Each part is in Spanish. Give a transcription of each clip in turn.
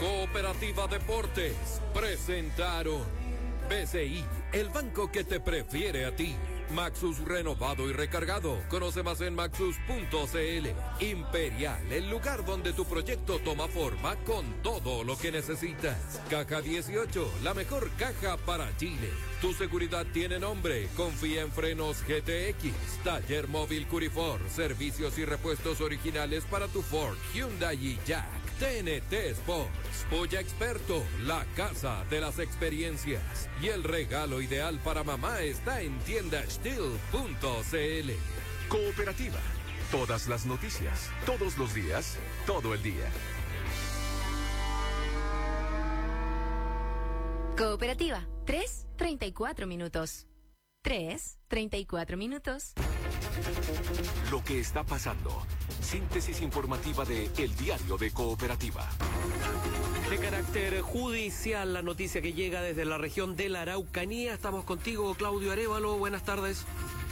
Cooperativa Deportes presentaron BCI, el banco que te prefiere a ti. Maxus renovado y recargado. Conoce más en maxus.cl. Imperial, el lugar donde tu proyecto toma forma con todo lo que necesitas. Caja 18, la mejor caja para Chile. Tu seguridad tiene nombre. Confía en Frenos GTX. Taller Móvil Curifor. Servicios y repuestos originales para tu Ford, Hyundai y Jack. TNT Sports. Polla Experto, la casa de las experiencias. Y el regalo ideal para mamá está en tiendastil.cl. Cooperativa. Todas las noticias, todos los días, todo el día. Cooperativa. 3:34 minutos. 3:34 minutos. Lo que está pasando. Síntesis informativa de El Diario de Cooperativa. De carácter judicial, la noticia que llega desde la región de la Araucanía. Estamos contigo, Claudio Arévalo. Buenas tardes.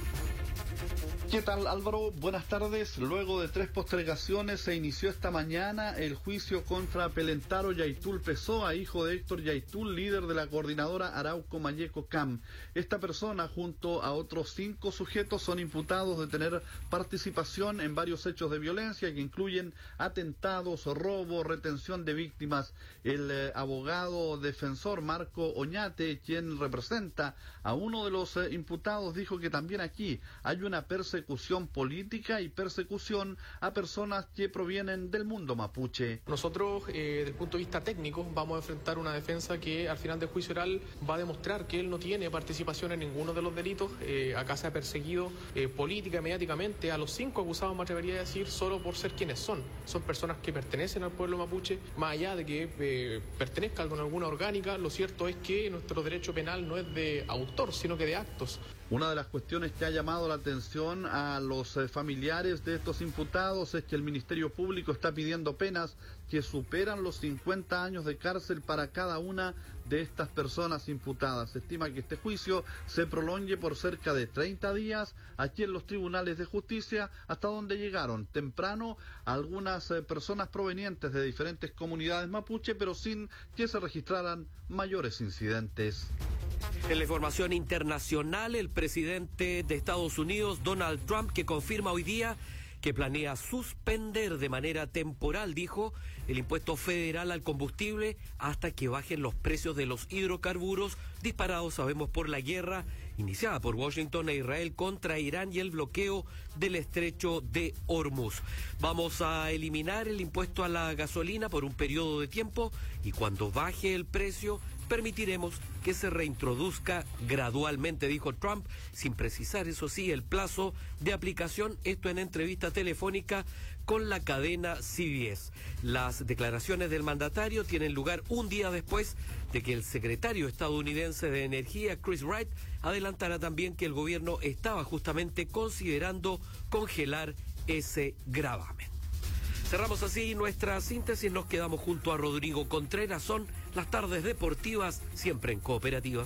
¿Qué tal, Álvaro? Buenas tardes. Luego de 3 postergaciones se inició esta mañana el juicio contra Pelentaro Yaitul Pessoa, hijo de Héctor Yaitul, líder de la coordinadora Arauco Mayeco CAM. Esta persona, junto a otros 5 sujetos, son imputados de tener participación en varios hechos de violencia que incluyen atentados, robo, retención de víctimas. El abogado defensor Marco Oñate, quien representa a uno de los imputados, dijo que también aquí hay una persecución política y persecución a personas que provienen del mundo mapuche. Nosotros, desde el punto de vista técnico, vamos a enfrentar una defensa que al final del juicio oral va a demostrar que él no tiene participación en ninguno de los delitos. Acá se ha perseguido política y mediáticamente a los 5 acusados, me atrevería a decir, solo por ser quienes son. Son personas que pertenecen al pueblo mapuche, más allá de que pertenezcan con alguna orgánica. Lo cierto es que nuestro derecho penal no es de autor, sino que de actos. Una de las cuestiones que ha llamado la atención a los familiares de estos imputados es que el Ministerio Público está pidiendo penas que superan los 50 años de cárcel para cada una de estas personas imputadas. Se estima que este juicio se prolongue por cerca de 30 días aquí en los tribunales de justicia, hasta donde llegaron temprano algunas personas provenientes de diferentes comunidades mapuche, pero sin que se registraran mayores incidentes. En la información internacional, el presidente de Estados Unidos, Donald Trump, que confirma hoy día que planea suspender de manera temporal, dijo, el impuesto federal al combustible hasta que bajen los precios de los hidrocarburos disparados, sabemos, por la guerra iniciada por Washington e Israel contra Irán y el bloqueo del estrecho de Hormuz. Vamos a eliminar el impuesto a la gasolina por un periodo de tiempo y cuando baje el precio permitiremos que se reintroduzca gradualmente, dijo Trump, sin precisar, eso sí, el plazo de aplicación, esto en entrevista telefónica con la cadena CBS. Las declaraciones del mandatario tienen lugar un día después de que el secretario estadounidense de Energía, Chris Wright, adelantara también que el gobierno estaba justamente considerando congelar ese gravamen. Cerramos así nuestra síntesis, nos quedamos junto a Rodrigo Contreras, son las tardes deportivas, siempre en Cooperativa.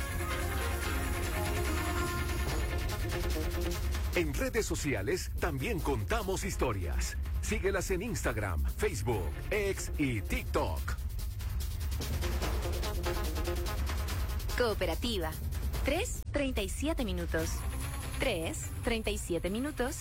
En redes sociales también contamos historias. Síguelas en Instagram, Facebook, X y TikTok. Cooperativa. 3:37 minutos. 3:37 minutos.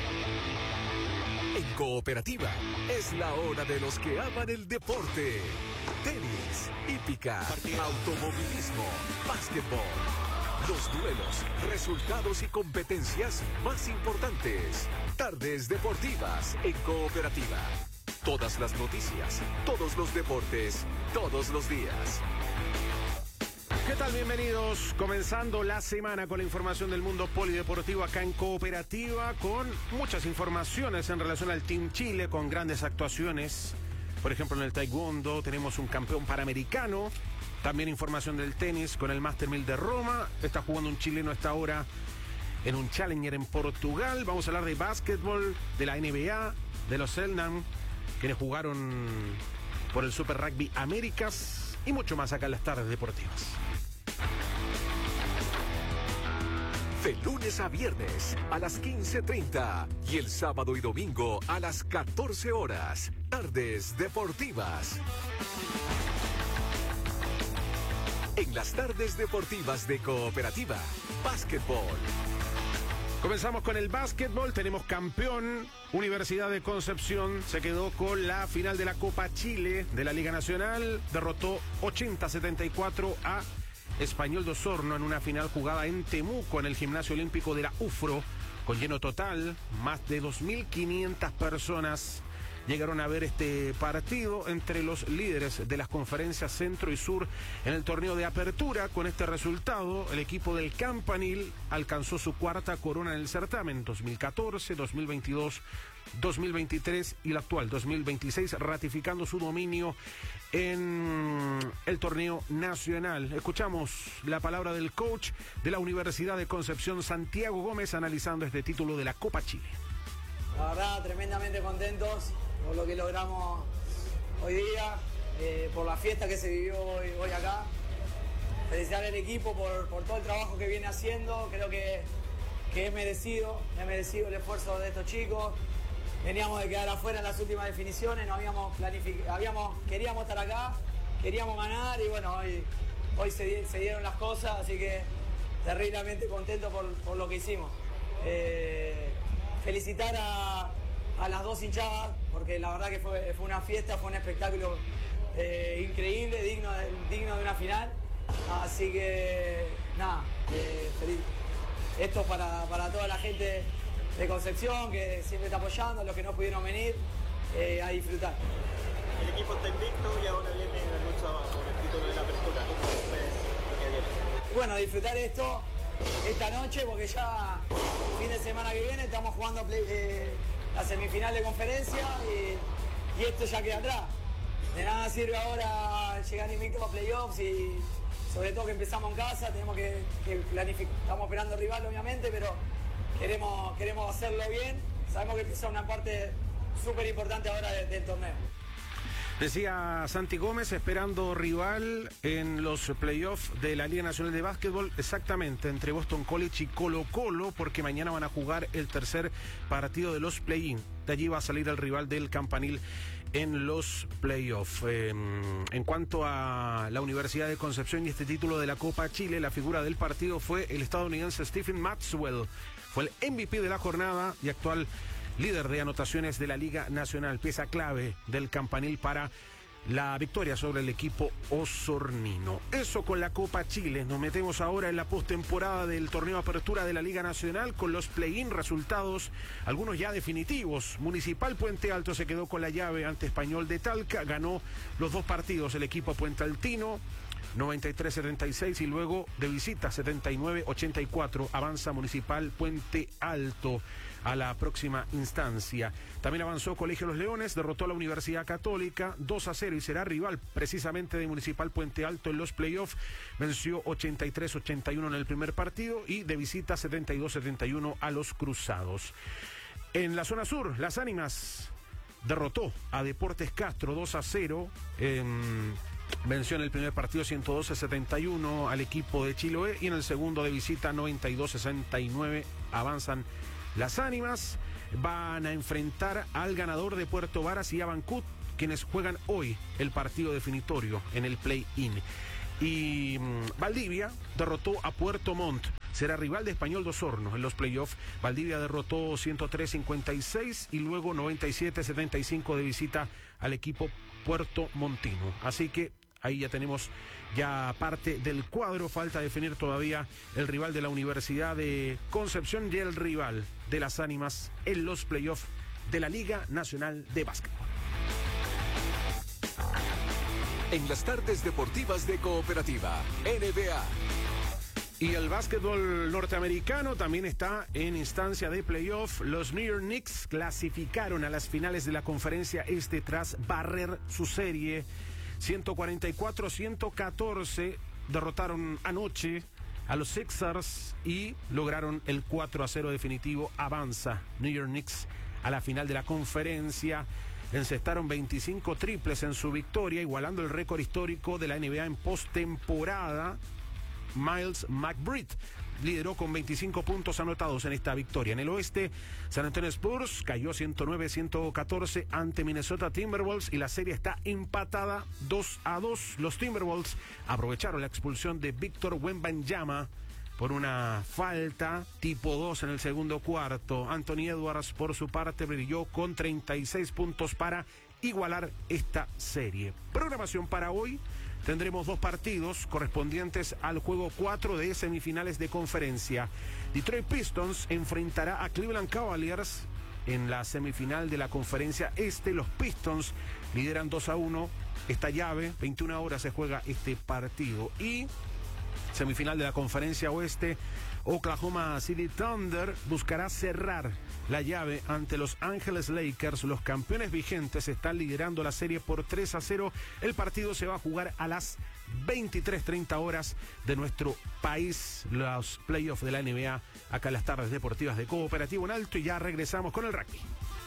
En Cooperativa es la hora de los que aman el deporte. Tenis, hípica, automovilismo, básquetbol. Los duelos, resultados y competencias más importantes. Tardes deportivas en Cooperativa. Todas las noticias, todos los deportes, todos los días. ¿Qué tal? Bienvenidos. Comenzando la semana con la información del mundo polideportivo acá en Cooperativa, con muchas informaciones en relación al Team Chile, con grandes actuaciones. Por ejemplo, en el taekwondo tenemos un campeón panamericano. También información del tenis con el Master 1000 de Roma. Está jugando un chileno a esta hora en un Challenger en Portugal. Vamos a hablar de básquetbol, de la NBA, de los Selnam, quienes jugaron por el Super Rugby Américas y mucho más acá en las tardes deportivas. De lunes a viernes a las 15:30 y el sábado y domingo a las 14 horas. Tardes Deportivas. En las tardes deportivas de Cooperativa, básquetbol. Comenzamos con el básquetbol, tenemos campeón. Universidad de Concepción se quedó con la final de la Copa Chile de la Liga Nacional. Derrotó 80-74 a Español de Osorno en una final jugada en Temuco, en el Gimnasio Olímpico de la UFRO, con lleno total. Más de 2.500 personas llegaron a ver este partido entre los líderes de las conferencias Centro y Sur en el torneo de apertura. Con este resultado, el equipo del Campanil alcanzó su cuarta corona en el certamen 2014, 2022, 2023 y la actual 2026, ratificando su dominio en el torneo nacional. Escuchamos la palabra del coach de la Universidad de Concepción, Santiago Gómez, analizando este título de la Copa Chile. La verdad, tremendamente contentos por lo que logramos hoy día, por la fiesta que se vivió hoy acá. Felicitar al equipo por todo el trabajo que viene haciendo. Creo que es merecido el esfuerzo de estos chicos. Veníamos de quedar afuera en las últimas definiciones, no habíamos planificado, queríamos estar acá, queríamos ganar y bueno, hoy se dieron las cosas, así que terriblemente contento por lo que hicimos. Felicitar a las dos hinchadas, porque la verdad que fue una fiesta, fue un espectáculo increíble, digno de una final. Así que nada, feliz. Esto para toda la gente de Concepción, que siempre está apoyando, los que no pudieron venir, a disfrutar. El equipo está invicto y ahora viene la lucha por el título de la apertura. ¿Cómo ves lo que viene? Bueno, disfrutar esto esta noche, porque ya fin de semana que viene estamos jugando la semifinal de conferencia y esto ya queda atrás. De nada sirve ahora llegar invicto a playoffs y sobre todo que empezamos en casa, tenemos que planificar, estamos esperando rival obviamente, pero queremos hacerlo bien. Sabemos que empieza una parte súper importante ahora del torneo. Decía Santi Gómez, esperando rival en los playoffs de la Liga Nacional de Básquetbol, exactamente, entre Boston College y Colo-Colo, porque mañana van a jugar el tercer partido de los play-in. De allí va a salir el rival del Campanil en los playoffs. En cuanto a la Universidad de Concepción y este título de la Copa Chile, la figura del partido fue el estadounidense Stephen Maxwell. Fue el MVP de la jornada y actual líder de anotaciones de la Liga Nacional, pieza clave del Campanil para la victoria sobre el equipo osornino. Eso con la Copa Chile. Nos metemos ahora en la postemporada del torneo Apertura de la Liga Nacional con los play-in, resultados, algunos ya definitivos. Municipal Puente Alto se quedó con la llave ante Español de Talca, ganó los dos partidos el equipo puentealtino, 93-76, y luego de visita 79-84 avanza Municipal Puente Alto a la próxima instancia. También avanzó Colegio Los Leones, derrotó a la Universidad Católica 2-0 y será rival precisamente de Municipal Puente Alto en los playoffs. Venció 83-81 en el primer partido y de visita 72-71 a los Cruzados. En la zona sur, Las Ánimas derrotó a Deportes Castro 2-0. Venció en el primer partido 112-71 al equipo de Chiloé y en el segundo de visita 92-69 avanzan Las Ánimas. Van a enfrentar al ganador de Puerto Varas y Abancut, quienes juegan hoy el partido definitorio en el play-in. Y Valdivia derrotó a Puerto Montt, será rival de Español de Osorno en los playoffs. Valdivia derrotó 103-56 y luego 97-75 de visita al equipo Puerto Montino. Así que ahí ya tenemos ya parte del cuadro. Falta definir todavía el rival de la Universidad de Concepción y el rival de Las Ánimas en los playoffs de la Liga Nacional de Básquetbol. En las tardes deportivas de Cooperativa, NBA. Y el básquetbol norteamericano también está en instancia de playoff. Los New York Knicks clasificaron a las finales de la conferencia este tras barrer su serie 144-114. Derrotaron anoche a los Sixers y lograron el 4-0 definitivo. Avanza New York Knicks a la final de la conferencia. Encestaron 25 triples en su victoria, igualando el récord histórico de la NBA en postemporada. Miles McBride lideró con 25 puntos anotados en esta victoria. En el oeste, San Antonio Spurs cayó 109-114 ante Minnesota Timberwolves y la serie está empatada 2-2. Los Timberwolves aprovecharon la expulsión de Víctor Wembanyama por una falta tipo 2 en el segundo cuarto. Anthony Edwards, por su parte, brilló con 36 puntos para igualar esta serie. Programación para hoy: tendremos 2 partidos correspondientes al juego 4 de semifinales de conferencia. Detroit Pistons enfrentará a Cleveland Cavaliers en la semifinal de la conferencia este. Los Pistons lideran 2-1 esta llave. 21 horas se juega este partido. Y semifinal de la conferencia oeste, Oklahoma City Thunder buscará cerrar la llave ante Los Ángeles Lakers. Los campeones vigentes están liderando la serie por 3-0. El partido se va a jugar a las 23:30 horas de nuestro país. Los playoffs de la NBA acá en las tardes deportivas de Cooperativo en Alto. Y ya regresamos con el rugby.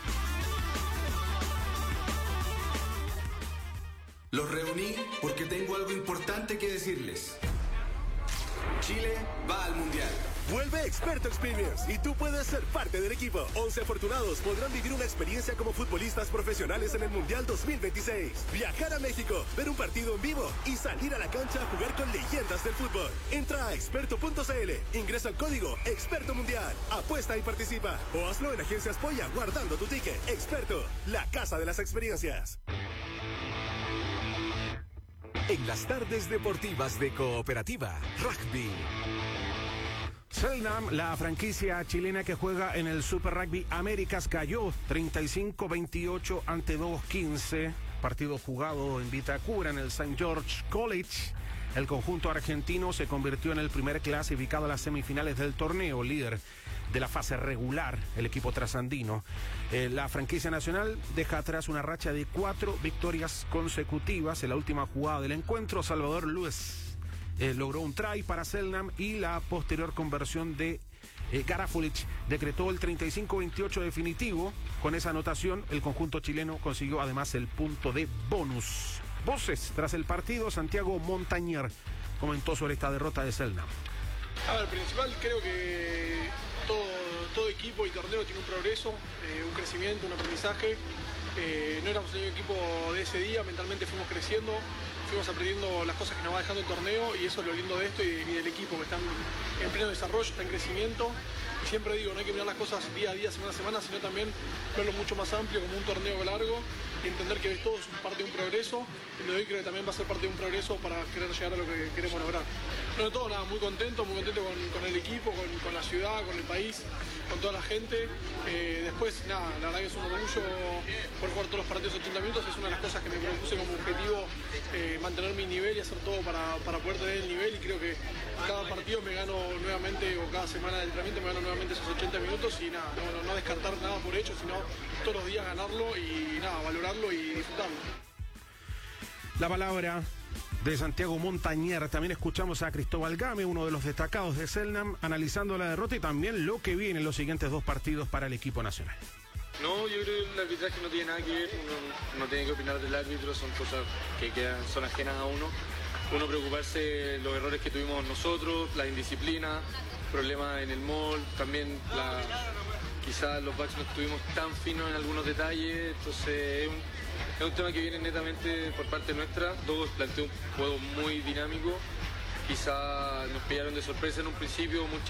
Los reuní porque tengo algo importante que decirles. Chile va al Mundial. Vuelve Experto Experience y tú puedes ser parte del equipo. 11 afortunados podrán vivir una experiencia como futbolistas profesionales en el Mundial 2026. Viajar a México, ver un partido en vivo y salir a la cancha a jugar con leyendas del fútbol. Entra a experto.cl, ingresa el código Experto Mundial, apuesta y participa. O hazlo en Agencias Polla guardando tu ticket. Experto, la casa de las experiencias. En las tardes deportivas de Cooperativa Rugby. Selknam, la franquicia chilena que juega en el Super Rugby Américas, cayó 35-28 ante 2-15. Partido jugado en Vitacura, en el St. George College. El conjunto argentino se convirtió en el primer clasificado a las semifinales del torneo, líder de la fase regular, el equipo trasandino. La franquicia nacional deja atrás una racha de 4 victorias consecutivas. En la última jugada del encuentro, Salvador Luis logró un try para Selknam y la posterior conversión de Garafulich decretó el 35-28 definitivo. Con esa anotación, el conjunto chileno consiguió además el punto de bonus. Voces tras el partido: Santiago Montañer comentó sobre esta derrota de Selknam. A ver, principal, creo que todo equipo y torneo tiene un progreso, un crecimiento, un aprendizaje. No éramos el equipo de ese día, mentalmente fuimos creciendo, fuimos aprendiendo las cosas que nos va dejando el torneo, y eso es lo lindo de esto y del equipo, que están en pleno desarrollo, está en crecimiento. Y siempre digo, no hay que mirar las cosas día a día, semana a semana, sino también verlo mucho más amplio, como un torneo largo, y entender que todo es parte de un progreso, y lo de hoy creo que también va a ser parte de un progreso para querer llegar a lo que queremos lograr. No de todo, nada, muy contento con el equipo, con la ciudad, con el país, con toda la gente. Después, nada, la verdad que es un orgullo por jugar todos los partidos 80 minutos, es una de las cosas que me propuse como objetivo, mantener mi nivel y hacer todo para poder tener el nivel, y creo que cada partido me gano nuevamente, o cada semana de entrenamiento me gano nuevamente esos 80 minutos, y nada, no descartar nada por hecho, sino todos los días ganarlo y nada, valorarlo y disfrutarlo. La palabra de Santiago Montañer. También escuchamos a Cristóbal Game, uno de los destacados de Selknam, analizando la derrota y también lo que viene en los siguientes 2 partidos para el equipo nacional. No, yo creo que el arbitraje no tiene nada que ver, uno no tiene que opinar del árbitro, son cosas que son ajenas a uno. Uno preocuparse de los errores que tuvimos nosotros, la indisciplina, problemas en el mall, también quizás los backs no estuvimos tan finos en algunos detalles, entonces es un tema que viene netamente por parte nuestra. Dogos planteó un juego muy dinámico, quizás nos pillaron de sorpresa en un principio,